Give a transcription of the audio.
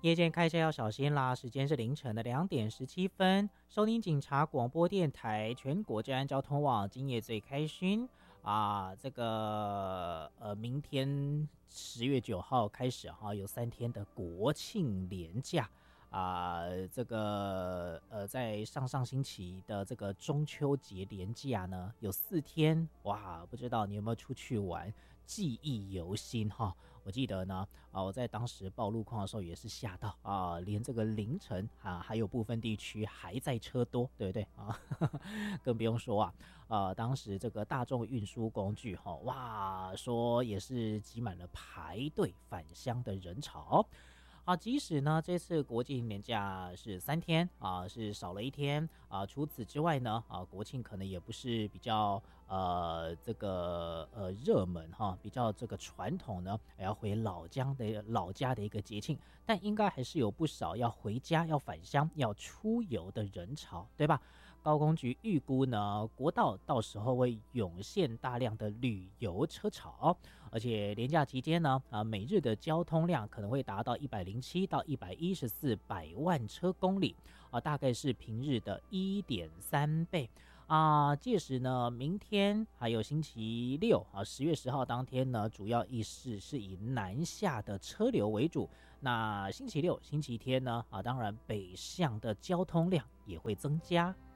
夜间开车要小心啦！时间是凌晨的2点17分，收听警察广播电台全国治安交通网，今夜最开心啊！明天10月9号开始哈，有3天的国庆连假啊，在上星期的这个中秋节连假呢，有4天哇，不知道你有没有出去玩？记忆犹新哈！我记得呢，我在当时报路况的时候也是吓到啊，连这个凌晨还有部分地区还在车多，对不对啊？更不用说当时这个大众运输工具哇，说也是挤满了排队返乡的人潮。即使呢这次国庆年假是3天是少了1天除此之外呢国庆可能也不是比较热门比较这个传统呢要回老家的一个节庆，但应该还是有不少要回家要返乡要出游的人潮，对吧？高工局预估呢，国道到时候会涌现大量的旅游车潮，而且连假期间呢，每日的交通量可能会达到107到114百万车公里，大概是平日的1.3倍。届时呢，明天还有星期六10月10号当天呢，主要是以南下的车流为主。那星期六、星期天呢，当然北向的交通量也会增加。